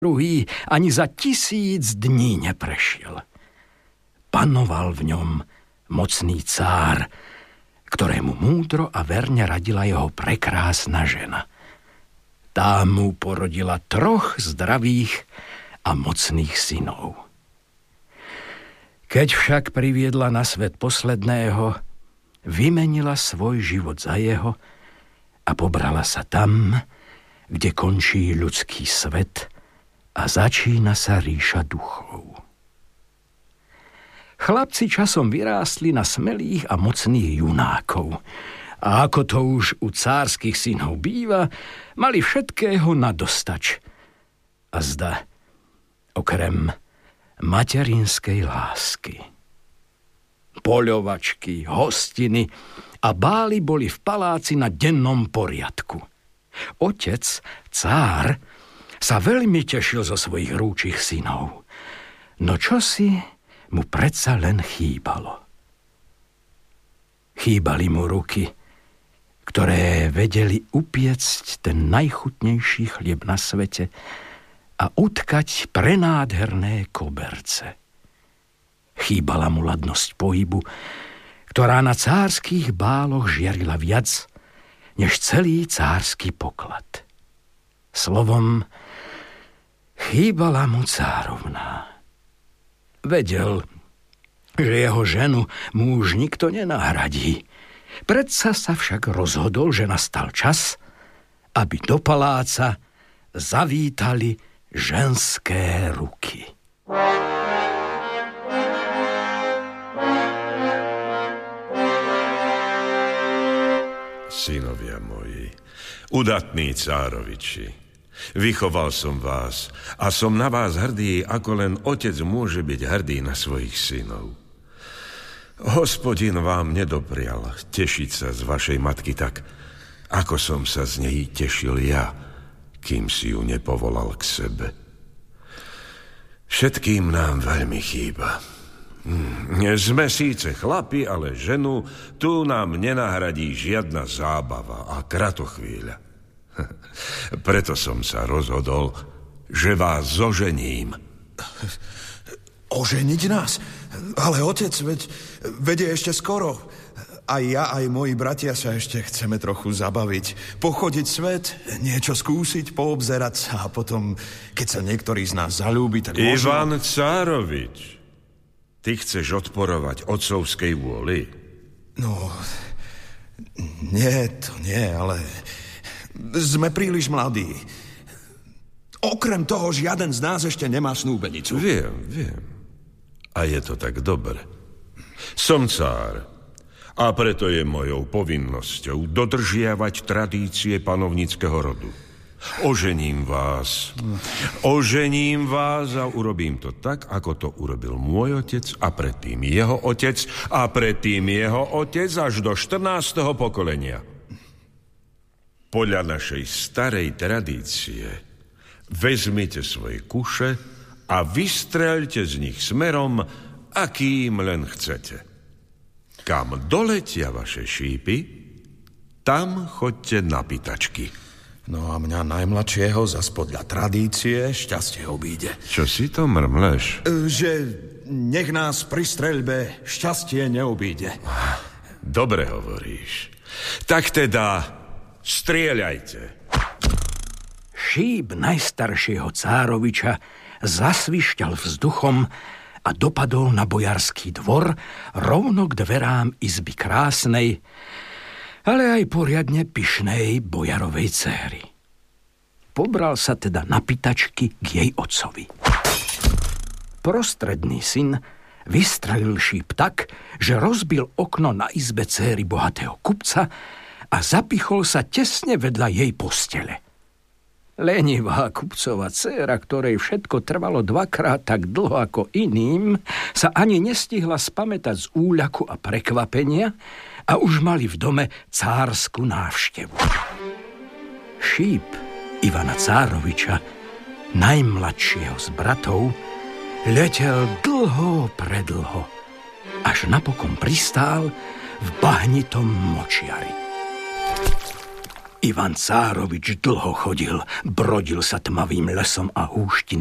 druhý ani za 1000 dní neprešiel. Panoval v ňom mocný cár, ktorému múdro a verne radila jeho prekrásna žena. Tá mu porodila 3 zdravých a mocných synov. Keď však priviedla na svet posledného, vymenila svoj život za jeho a pobrala sa tam, kde končí ľudský svet a začína sa ríša duchov. Chlapci časom vyrástli na smelých a mocných junákov a ako to už u cárskych synov býva, mali všetkého nadostač. A zda, okrem materinskej lásky. Poľovačky, hostiny a bály boli v paláci na dennom poriadku. Otec, cár, sa veľmi tešil zo svojich rúčich synov. No čosi mu predsa len chýbalo. Chýbali mu ruky, ktoré vedeli upiecť ten najchutnejší chlieb na svete a utkať prenádherné koberce. Chýbala mu ladnosť pohybu, ktorá na cárskych báloch žiarila viac než celý cársky poklad. Slovom, chýbala mu cárovná. Vedel, že jeho ženu mu už nikto nenahradí. Predsa sa však rozhodol, že nastal čas, aby do paláca zavítali ženské ruky. Synovia moji, udatní cároviči, vychoval som vás a som na vás hrdý, ako len otec môže byť hrdý na svojich synov. Hospodin vám nedoprial tešiť sa z vašej matky tak, ako som sa z nej tešil ja, kým si ju nepovolal k sebe. Všetkým nám veľmi chýba. Sme síce chlapi, ale ženu tu nám nenahradí žiadna zábava a kratochvíľa. Preto som sa rozhodol, že vás zožením. Oženiť nás? Ale otec, veď je ešte skoro. Aj ja, aj moji bratia sa ešte chceme trochu zabaviť. Pochodiť svet, niečo skúsiť, poobzerať sa a potom, keď sa niektorý z nás zaľúbi, tak možno... Ivan Cárovič, ty chceš odporovať otcovskej vôli? No, to nie, ale... Sme príliš mladí. Okrem toho, žiaden z nás ešte nemá snúbenicu. Viem. A je to tak dobre. Som cár a preto je mojou povinnosťou dodržiavať tradície panovníckeho rodu. Ožením vás a urobím to tak, ako to urobil môj otec a predtým jeho otec a predtým jeho otec až do 14. pokolenia. Podľa našej starej tradície vezmite svoje kuše a vystreľte z nich smerom, akým len chcete. Kam doletia vaše šípy, tam choďte na pýtačky. No a mňa najmladšieho zas podľa tradície šťastie obíde. Čo si to mrmleš? Že nech nás pri streľbe šťastie neobíde. Dobre hovoríš. Tak teda... strieľajte. Šíp najstaršieho cároviča zasvišťal vzduchom a dopadol na bojarský dvor rovno k dverám izby krásnej, ale aj poriadne pyšnej bojarovej céry. Pobral sa teda na pýtačky k jej otcovi. Prostredný syn vystrelil šíp tak, že rozbil okno na izbe céry bohatého kupca a zapichol sa tesne vedľa jej postele. Lenivá kupcova dcéra, ktorej všetko trvalo 2-krát tak dlho ako iným, sa ani nestihla spamätať z úľaku a prekvapenia a už mali v dome cársku návštevu. Šíp Ivana Cároviča, najmladšieho z bratov, letel predlho, až napokon pristál v bahnitom močiari. Ivan Cárovič dlho chodil, brodil sa tmavým lesom a húštinami.